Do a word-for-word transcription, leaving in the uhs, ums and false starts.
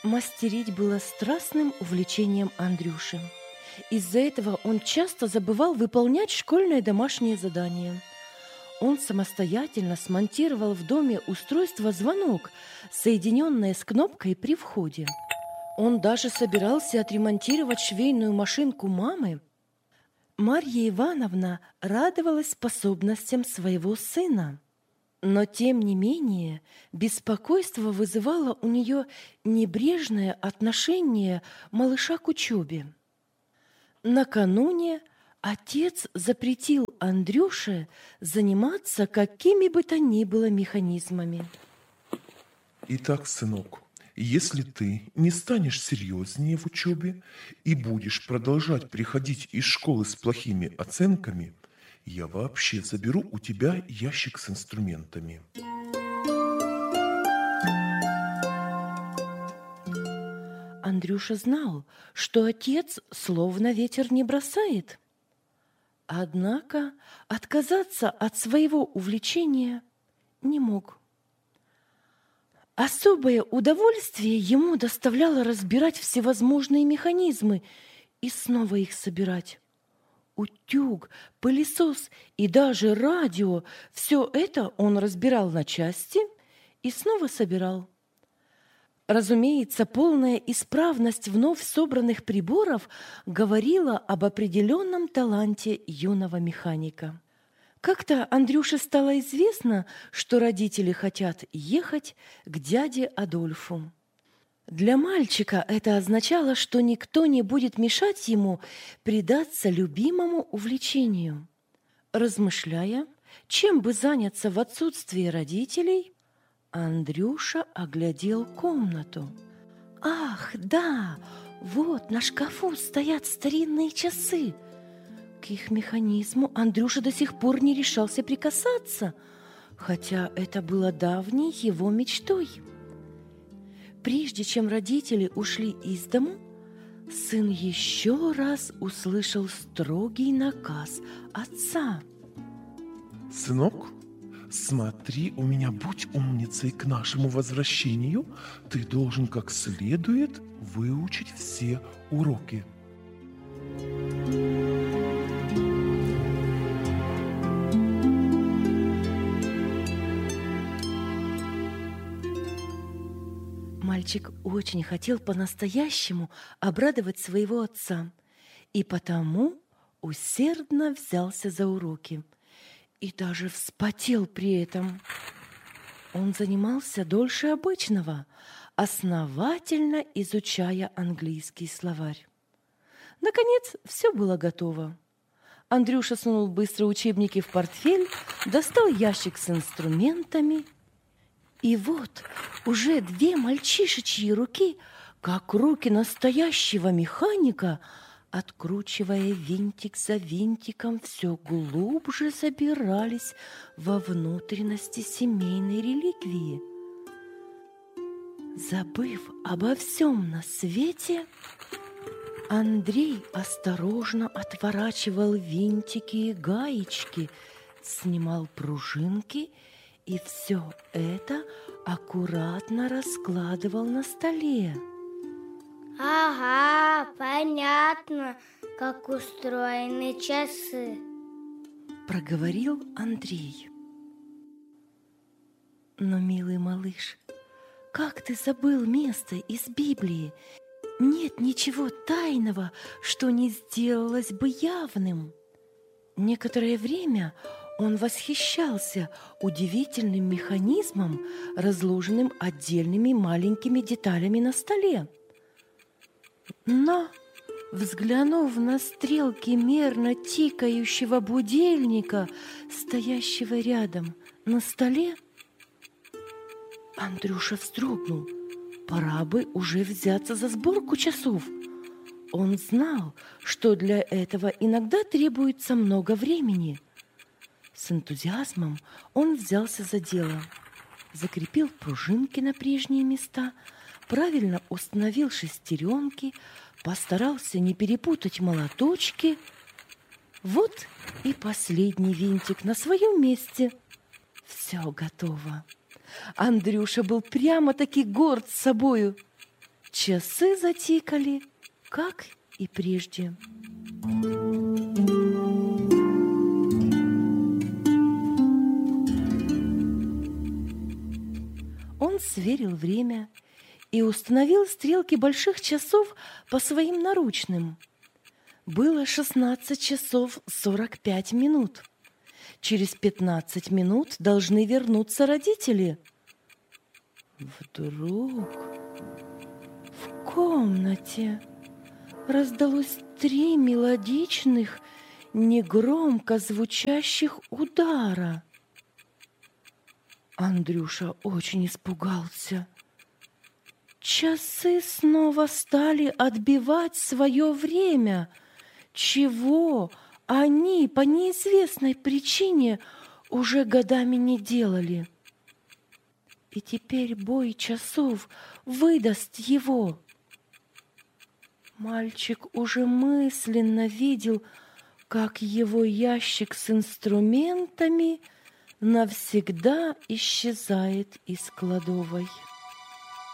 Мастерить было страстным увлечением Андрюши. Из-за этого он часто забывал выполнять школьные домашние задания. Он самостоятельно смонтировал в доме устройство «Звонок», соединенное с кнопкой при входе. Он даже собирался отремонтировать швейную машинку мамы. Марья Ивановна радовалась способностям своего сына. Но, тем не менее, беспокойство вызывало у нее небрежное отношение малыша к учебе. Накануне отец запретил Андрюше заниматься какими бы то ни было механизмами. Итак, сынок, если ты не станешь серьезнее в учебе и будешь продолжать приходить из школы с плохими оценками, я вообще заберу у тебя ящик с инструментами. Андрюша знал, что отец словно ветер не бросает. Однако отказаться от своего увлечения не мог. Особое удовольствие ему доставляло разбирать всевозможные механизмы и снова их собирать. Утюг, пылесос и даже радио – все это он разбирал на части и снова собирал. Разумеется, полная исправность вновь собранных приборов говорила об определенном таланте юного механика. Как-то Андрюше стало известно, что родители хотят ехать к дяде Адольфу. Для мальчика это означало, что никто не будет мешать ему предаться любимому увлечению. Размышляя, чем бы заняться в отсутствие родителей, Андрюша оглядел комнату. Ах, да, вот на шкафу стоят старинные часы. К их механизму Андрюша до сих пор не решался прикасаться, хотя это было давней его мечтой. Прежде чем родители ушли из дому, сын еще раз услышал строгий наказ отца. Сынок, смотри, у меня будь умницей к нашему возвращению. Ты должен как следует выучить все уроки. Мальчик очень хотел по-настоящему обрадовать своего отца, и потому усердно взялся за уроки и даже вспотел при этом. Он занимался дольше обычного, основательно изучая английский словарь. Наконец, все было готово. Андрюша сунул быстро учебники в портфель, достал ящик с инструментами. И вот уже две мальчишечьи руки, как руки настоящего механика, откручивая винтик за винтиком, все глубже забирались во внутренности семейной реликвии. Забыв обо всем на свете, Андрей осторожно отворачивал винтики и гаечки, снимал пружинки и все это аккуратно раскладывал на столе. Ага, понятно, как устроены часы, проговорил Андрей. Но, милый малыш, как ты забыл место из Библии? Нет ничего тайного, что не сделалось бы явным. Некоторое время он восхищался удивительным механизмом, разложенным отдельными маленькими деталями на столе. Но, взглянув на стрелки мерно тикающего будильника, стоящего рядом на столе, Андрюша вздрогнул. Пора бы уже взяться за сборку часов. Он знал, что для этого иногда требуется много времени. С энтузиазмом он взялся за дело, закрепил пружинки на прежние места, правильно установил шестеренки, постарался не перепутать молоточки. Вот и последний винтик на своем месте. Все готово. Андрюша был прямо-таки горд собою. Часы затикали, как и прежде. Он сверил время и установил стрелки больших часов по своим наручным. Было шестнадцать часов сорок пять минут. Через пятнадцать минут должны вернуться родители. Вдруг в комнате раздалось три мелодичных, негромко звучащих удара. Андрюша очень испугался. Часы снова стали отбивать свое время, чего они по неизвестной причине уже годами не делали. И теперь бой часов выдаст его. Мальчик уже мысленно видел, как его ящик с инструментами навсегда исчезает из кладовой.